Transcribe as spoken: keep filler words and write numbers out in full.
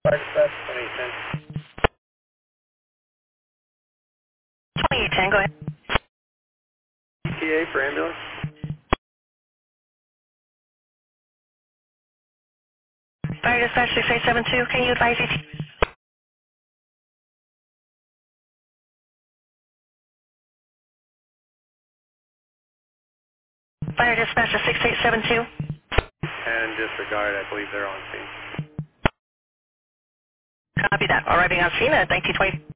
Fire dispatch, twenty-eight ten. twenty-eight ten, go ahead. E T A for ambulance. Fire dispatch six eight seven two, can you advise E T? Fire dispatch six eight seven two. And disregard, I believe they're on scene. Copy that. Arriving on scene at nineteen twenty.